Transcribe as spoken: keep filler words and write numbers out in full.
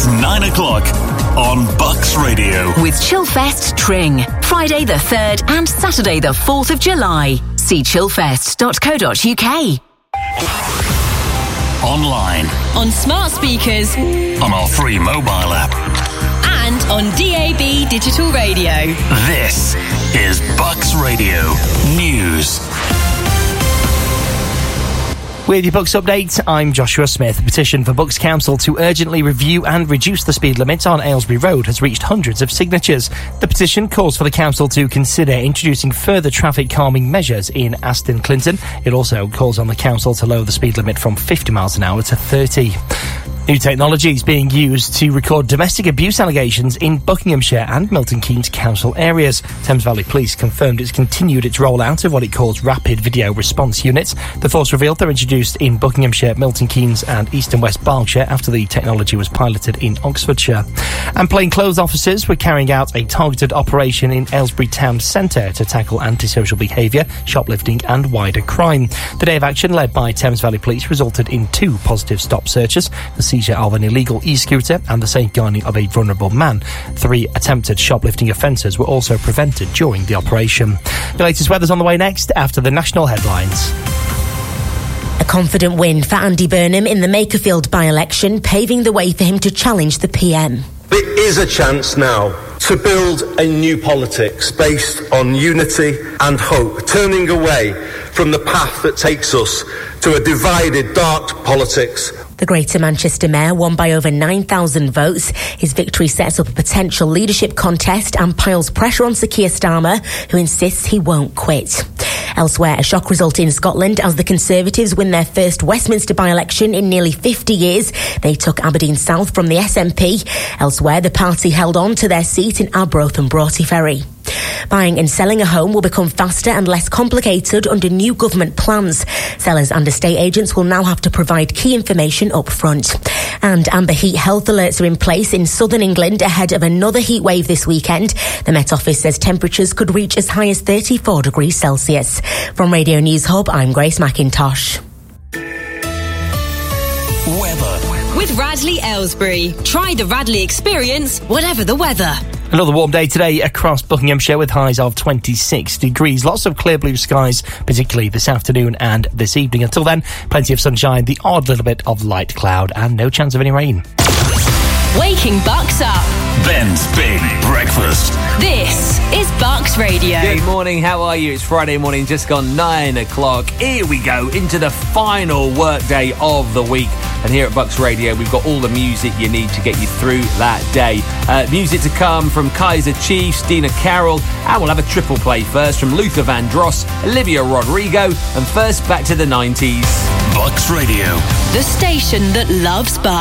It's nine o'clock on Bucks Radio. With Chillfest Tring, Friday the third and Saturday the fourth of July. See chillfest dot co dot uk. Online. On smart speakers. On our free mobile app. And on D A B digital radio. This is Bucks Radio News. With your Bucks update, I'm Joshua Smith. A petition for Bucks Council to urgently review and reduce the speed limit on Aylesbury Road has reached hundreds of signatures. The petition calls for the council to consider introducing further traffic calming measures in Aston Clinton. It also calls on the council to lower the speed limit from fifty miles an hour to thirty. New technology is being used to record domestic abuse allegations in Buckinghamshire and Milton Keynes council areas. Thames Valley Police confirmed it's continued its rollout of what it calls rapid video response units. The force revealed they're introduced in Buckinghamshire, Milton Keynes and East and West Berkshire after the technology was piloted in Oxfordshire. And plainclothes officers were carrying out a targeted operation in Aylesbury Town Centre to tackle antisocial behaviour, shoplifting and wider crime. The day of action, led by Thames Valley Police, resulted in two positive stop searches, the seizure of an illegal e-scooter and the safeguarding of a vulnerable man. Three attempted shoplifting offences were also prevented during the operation. The latest weather's on the way next after the national headlines. A confident win for Andy Burnham in the Makerfield by-election, paving the way for him to challenge the P M. There is a chance now to build a new politics based on unity and hope, turning away from the path that takes us to a divided, dark politics. The Greater Manchester Mayor won by over nine thousand votes. His victory sets up a potential leadership contest and piles pressure on Sir Keir Starmer, who insists he won't quit. Elsewhere, a shock result in Scotland as the Conservatives win their first Westminster by-election in nearly fifty years. They took Aberdeen South from the S N P. Elsewhere, the party held on to their seat in Arbroath and Broughty Ferry. Buying and selling a home will become faster and less complicated under new government plans. Sellers and estate agents will now have to provide key information up front. And amber heat health alerts are in place in southern England ahead of another heat wave this weekend. The Met Office says temperatures could reach as high as thirty-four degrees Celsius. From Radio News Hub, I'm Grace McIntosh. Weather. With Radley Aylesbury. Try the Radley experience, whatever the weather. Another warm day today across Buckinghamshire with highs of twenty-six degrees. Lots of clear blue skies, particularly this afternoon and this evening. Until then, plenty of sunshine, the odd little bit of light cloud and no chance of any rain. Waking Bucks up. Ben's Big Breakfast. This is Bucks Radio. Good morning, how are you? It's Friday morning, just gone nine o'clock. Here we go, into the final work day of the week. And here at Bucks Radio, we've got all the music you need to get you through that day. Uh, music to come from Kaiser Chiefs, Dina Carroll, and we'll have a triple play first from Luther Vandross, Olivia Rodrigo, and first back to the nineties. Bucks Radio. The station that loves Bucks.